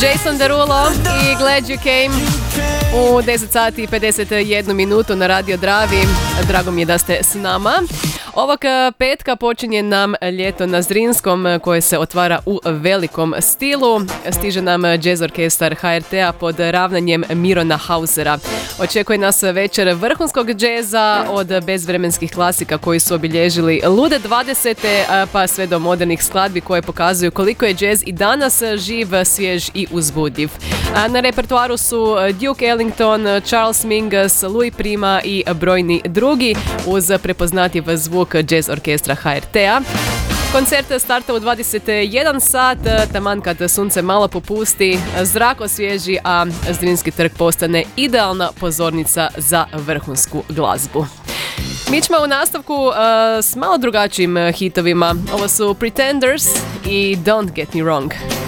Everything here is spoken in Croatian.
Jason Derulo i Glad You Came u 10 sati i 51 minutu na Radio Dravi. Drago mi je da ste s nama. Ovog petka počinje nam ljeto na Zrinskom koje se otvara u velikom stilu. Stiže nam jazz orkestar HRT-a pod ravnanjem Mirona Hausera. Očekuje nas večer vrhunskog džeza od bezvremenskih klasika koji su obilježili lude 20. pa sve do modernih skladbi koje pokazuju koliko je džez i danas živ, svjež i uzbudljiv. Na repertoaru su Duke Ellington, Charles Mingus, Louis Prima i brojni drugi uz prepoznatljiv zvuk jazz orkestra HRT-a. Koncert starta u 21 sat, taman kad sunce malo popusti, zrak osvježi, a Zrinski trg postane idealna pozornica za vrhunsku glazbu. Mi ćemo u nastavku s malo drugačijim hitovima. Ovo su Pretenders i Don't Get Me Wrong.